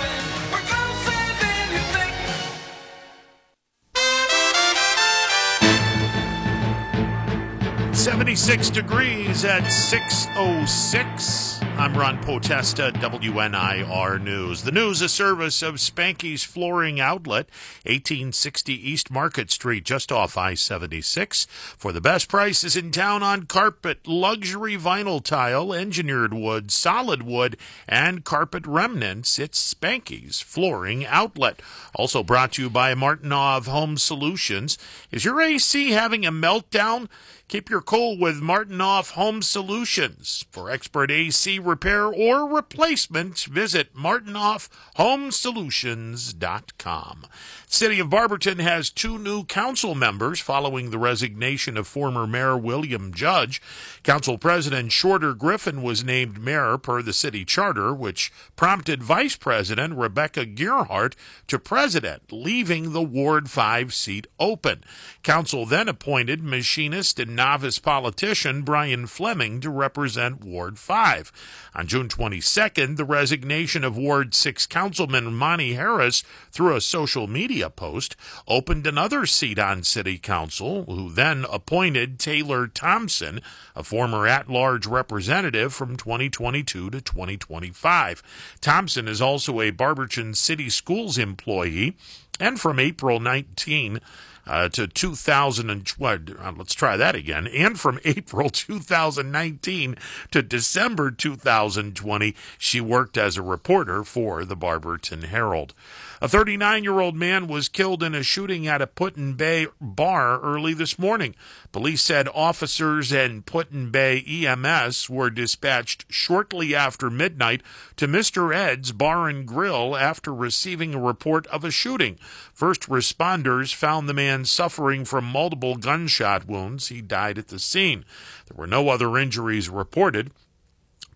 seventy-six degrees at six oh six. I'm Ron Potesta, W N I R News. The news, a service of Spanky's Flooring Outlet, eighteen sixty East Market Street, just off I seventy-six. For the best prices in town on carpet, luxury vinyl tile, engineered wood, solid wood, and carpet remnants, it's Spanky's Flooring Outlet. Also brought to you by Martinov Home Solutions. Is your A C having a meltdown? Keep your cool with Martinov Home Solutions. For expert A C repair or replacement, visit martinov home solutions dot com. City of Barberton has two new council members following the resignation of former Mayor William Judge. Council President Shorter Griffin was named mayor per the city charter, which prompted Vice President Rebecca Gearhart to president, leaving the Ward five seat open. Council then appointed machinist and novice politician Brian Fleming to represent Ward five. On June twenty-second, the resignation of Ward six Councilman Monty Harris through a social media post opened another seat on City Council, who then appointed Taylor Thompson, a former at-large representative from twenty twenty-two to twenty twenty-five. Thompson is also a Barberton City Schools employee, and from April nineteenth Uh, to two thousand twenty, uh, let's try that again, and from April two thousand nineteen to December two thousand twenty, she worked as a reporter for the Barberton Herald. A thirty-nine-year-old man was killed in a shooting at a Put-in-Bay bar early this morning. Police said officers and Put-in-Bay E M S were dispatched shortly after midnight to Mister Ed's Bar and Grill after receiving a report of a shooting. First responders found the man suffering from multiple gunshot wounds. He died at the scene. There were no other injuries reported.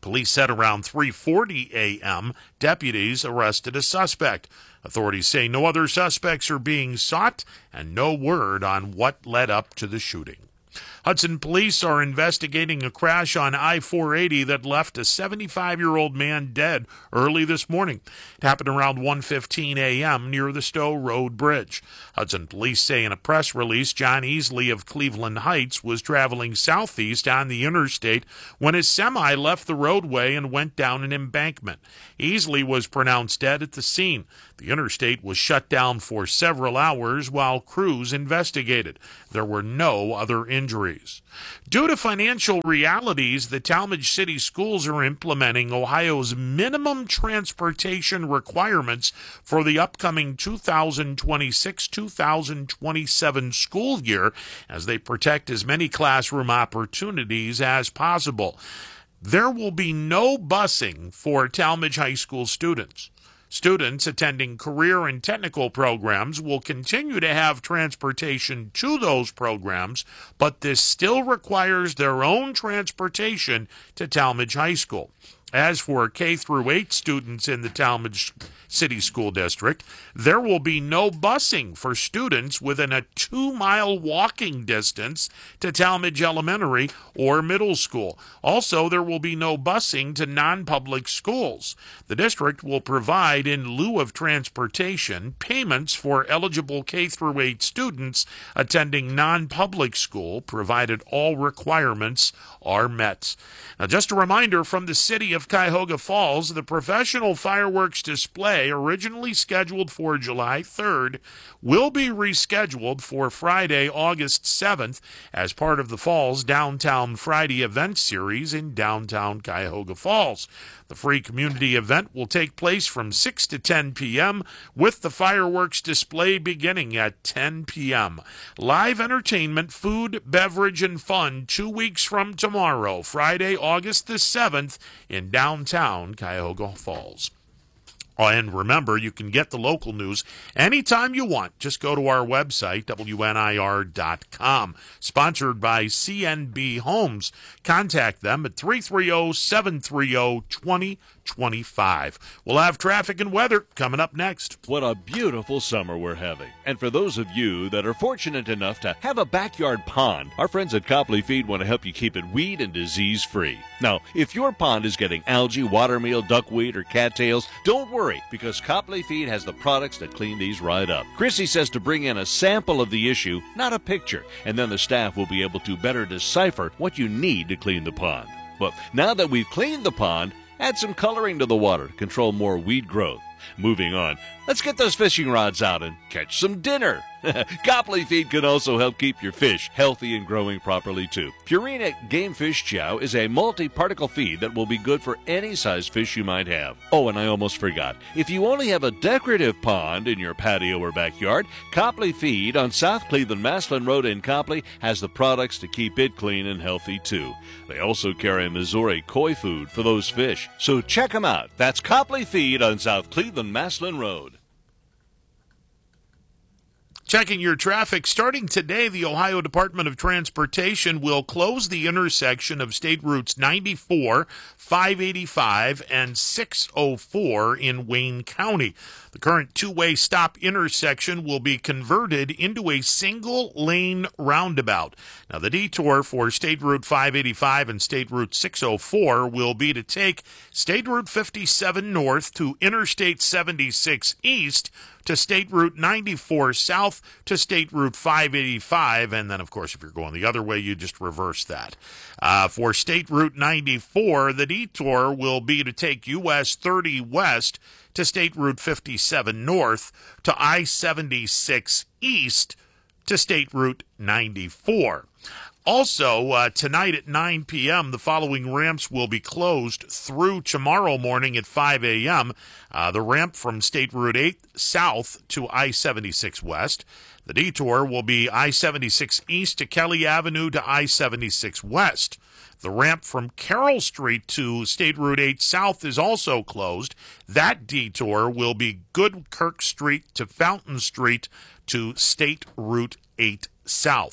Police said around three forty a.m., deputies arrested a suspect. Authorities say no other suspects are being sought and no word on what led up to the shooting. Hudson police are investigating a crash on I four eighty that left a seventy-five-year-old man dead early this morning. It happened around one fifteen a.m. near the Stowe Road Bridge. Hudson police say in a press release, John Easley of Cleveland Heights was traveling southeast on the interstate when his semi left the roadway and went down an embankment. Easley was pronounced dead at the scene. The interstate was shut down for several hours while crews investigated. There were no other injuries. Due to financial realities, the Talmadge City Schools are implementing Ohio's minimum transportation requirements for the upcoming two thousand twenty-six two thousand twenty-seven school year as they protect as many classroom opportunities as possible. There will be no busing for Talmadge High School students. Students attending career and technical programs will continue to have transportation to those programs, but this still requires their own transportation to Talmadge High School. As for K through eight students in the Talmadge City School District, there will be no busing for students within a two-mile walking distance to Talmadge Elementary or Middle School. Also, there will be no busing to non-public schools. The district will provide, in lieu of transportation, payments for eligible K through eight students attending non-public school, provided all requirements are met. Now, just a reminder from the city of Cuyahoga Falls, the professional fireworks display, originally scheduled for July third, will be rescheduled for Friday, August seventh, as part of the Falls Downtown Friday event series in downtown Cuyahoga Falls. The free community event will take place from six to ten p.m., with the fireworks display beginning at ten p.m. Live entertainment, food, beverage, and fun two weeks from tomorrow, Friday, August the seventh, in downtown Cuyahoga Falls. Oh, and remember, you can get the local news anytime you want. Just go to our website, W N I R dot com. Sponsored by C N B Homes. Contact them at three three zero, seven three zero, two zero two five. We'll have traffic and weather coming up next. What a beautiful summer we're having. And for those of you that are fortunate enough to have a backyard pond, our friends at Copley Feed want to help you keep it weed and disease free. Now, if your pond is getting algae, watermeal, duckweed, or cattails, don't worry, because Copley Feed has the products that clean these right up. Chrissy says to bring in a sample of the issue, not a picture, and then the staff will be able to better decipher what you need to clean the pond. Well, now that we've cleaned the pond, add some coloring to the water to control more weed growth. Moving on, let's get those fishing rods out and catch some dinner. Copley Feed can also help keep your fish healthy and growing properly, too. Purina Game Fish Chow is a multi-particle feed that will be good for any size fish you might have. Oh, and I almost forgot. If you only have a decorative pond in your patio or backyard, Copley Feed on South Cleveland Maslin Road in Copley has the products to keep it clean and healthy, too. They also carry Missouri koi food for those fish. So check them out. That's Copley Feed on South Cleveland Maslin Road. Checking your traffic. Starting today, the Ohio Department of Transportation will close the intersection of State Routes ninety-four, five eighty-five, and six oh four in Wayne County. The current two-way stop intersection will be converted into a single-lane roundabout. Now, the detour for State Route five eighty-five and State Route six oh four will be to take State Route fifty-seven north to Interstate seventy-six east, to State Route ninety-four south to State Route five eighty-five, and then, of course, if you're going the other way, you just reverse that. Uh, for State Route ninety-four, the detour will be to take U S thirty west to State Route fifty-seven north to I seventy-six east to State Route ninety-four. Also, uh, tonight at nine p.m., the following ramps will be closed through tomorrow morning at five a.m. Uh, the ramp from State Route eight south to I seventy-six west. The detour will be I seventy-six east to Kelly Avenue to I seventy-six west. The ramp from Carroll Street to State Route eight south is also closed. That detour will be Goodkirk Street to Fountain Street to State Route eight south.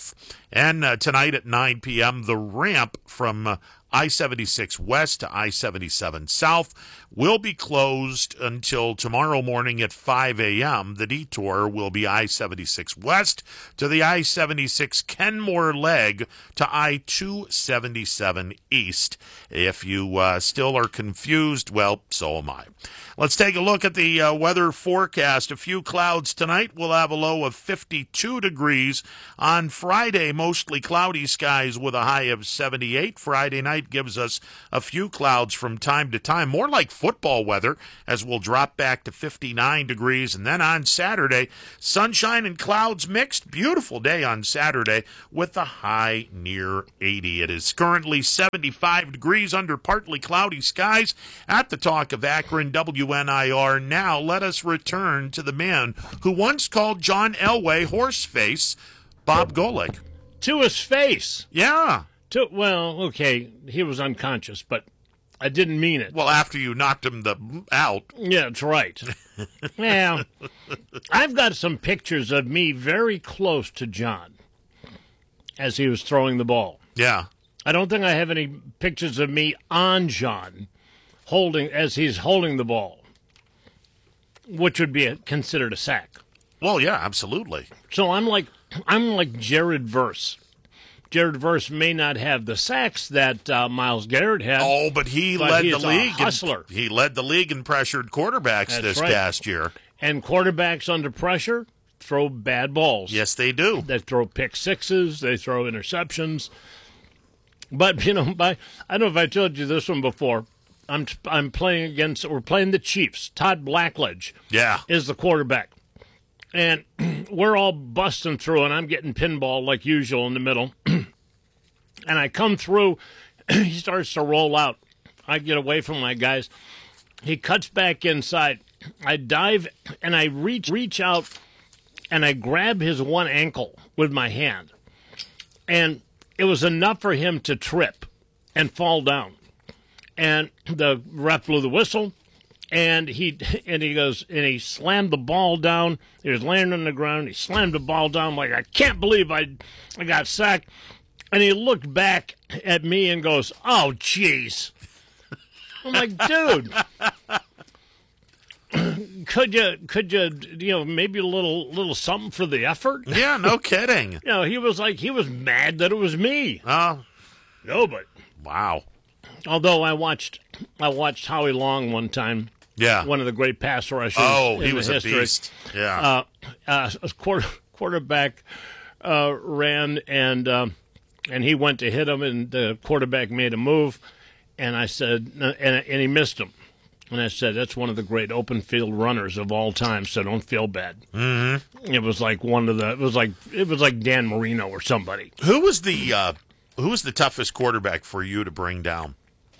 And uh, tonight at nine p.m., the ramp from uh, I seventy-six West to I seventy-seven South will be closed until tomorrow morning at five a.m. The detour will be I seventy-six West to the I seventy-six Kenmore leg to I two seventy-seven East. If you uh, still are confused, well, so am I. Let's take a look at the uh, weather forecast. A few clouds tonight. We'll have a low of fifty-two degrees. On Friday, mostly cloudy skies with a high of seventy-eight. Friday night gives us a few clouds from time to time, more like football weather, as we'll drop back to fifty-nine degrees. And then on Saturday, sunshine and clouds mixed. Beautiful day on Saturday with a high near eighty. It is currently seventy-five degrees under partly cloudy skies at the Talk of Akron, W N I R. Now let us return to the man who once called John Elway horseface, Bob Golick. To his face. Yeah. To, well, okay, he was unconscious, but I didn't mean it. Well, after you knocked him the out. Yeah, that's right. Well, I've got some pictures of me very close to John as he was throwing the ball. Yeah. I don't think I have any pictures of me on John holding as he's holding the ball, which would be a, considered a sack. Well, yeah, absolutely. So I'm like I'm like Jared Verse. Jared Verse may not have the sacks that uh, Myles Garrett had. Oh, but he but led he the is a league. hustler. In, he led the league in pressured quarterbacks That's this right. past year. And quarterbacks under pressure throw bad balls. Yes, they do. They throw pick sixes. They throw interceptions. But, you know, by, I don't know if I told you this one before. I'm I'm playing against, we're playing the Chiefs. Todd Blackledge yeah. is the quarterback. And we're all busting through, and I'm getting pinball like usual in the middle. And I come through, he starts to roll out. I get away from my guys. He cuts back inside. I dive, and I reach reach out, and I grab his one ankle with my hand. And it was enough for him to trip and fall down. And the ref blew the whistle, and he and he goes and he slammed the ball down. He was laying on the ground. He slammed the ball down like, I can't believe I I got sacked. And he looked back at me and goes, "Oh, jeez." I'm like, dude, could you could you you know maybe a little little something for the effort? Yeah, no kidding. You know, he was like he was mad that it was me. Oh, no, but wow. Although I watched, I watched Howie Long one time. Yeah, one of the great pass rushers. Oh, he in was the a history. beast. Yeah, uh, uh, a quarter, quarterback uh, ran and uh, and he went to hit him, and the quarterback made a move, and I said, and and he missed him, and I said, that's one of the great open field runners of all time. So don't feel bad. Mm-hmm. It was like one of the. It was like it was like Dan Marino or somebody. Who was the uh, Who was the toughest quarterback for you to bring down?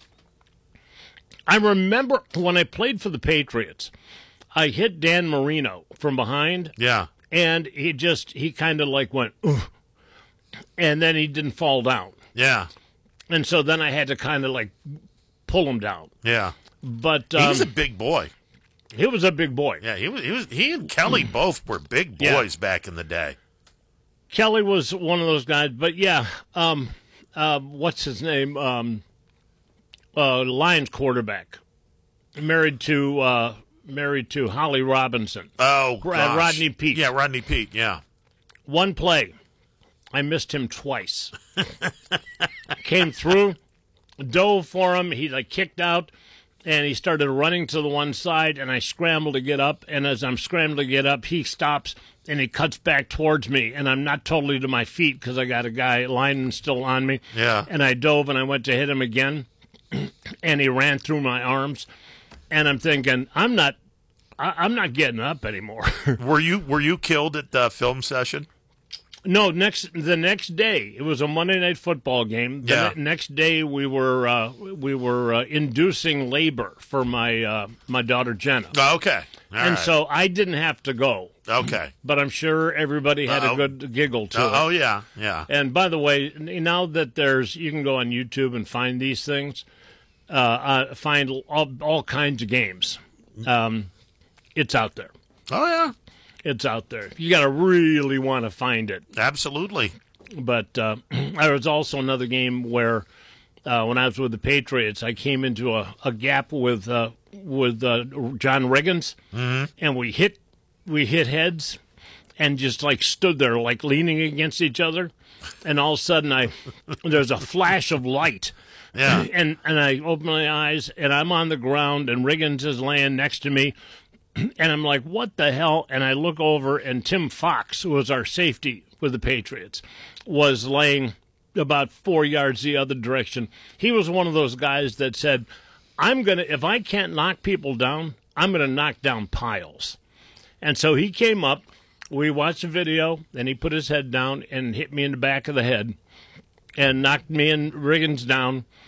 I remember when I played for the Patriots, I hit Dan Marino from behind. Yeah. And he just, he kind of like went, ugh, and then he didn't fall down. Yeah. And so then I had to kind of like pull him down. Yeah. But um, he was a big boy. He was a big boy. Yeah, he was. He was. He and Kelly both were big boys yeah. back in the day. Kelly was one of those guys, but yeah, um, uh, what's his name? Um, Uh, Lions quarterback, married to uh, married to Holly Robinson. Oh, gosh. Rodney Peete. Yeah, Rodney Peete. Yeah. One play, I missed him twice. Came through, dove for him. He like kicked out, and he started running to the one side. And I scrambled to get up. And as I'm scrambling to get up, he stops and he cuts back towards me. And I'm not totally to my feet because I got a guy lineman still on me. Yeah. And I dove and I went to hit him again. And he ran through my arms, and I'm thinking, I'm not, I, I'm not getting up anymore. Were you Were you killed at the film session? No, next the next day it was a Monday Night Football game. The yeah. ne- next day we were uh, we were uh, inducing labor for my uh, my daughter Jenna. Oh, okay, All and right. so I didn't have to go. Okay, but I'm sure everybody had Uh-oh. a good giggle to uh, it. Oh yeah, yeah. And by the way, now that there's you can go on YouTube and find these things. Uh, uh, find all, all kinds of games. Um, it's out there. Oh, yeah. It's out there. You got to really want to find it. Absolutely. but uh, there was also another game where uh, when I was with the Patriots, I came into a, a gap with uh, with uh, John Riggins, mm-hmm. and we hit we hit heads, and just like stood there like leaning against each other, and all of a sudden I there's a flash of light. Yeah. And and I open my eyes, and I'm on the ground, and Riggins is laying next to me, and I'm like, what the hell? And I look over, and Tim Fox, who was our safety with the Patriots, was laying about four yards the other direction. He was one of those guys that said, I'm going to, if I can't knock people down, I'm going to knock down piles. And so he came up, we watched the video, and he put his head down and hit me in the back of the head and knocked me and Riggins down.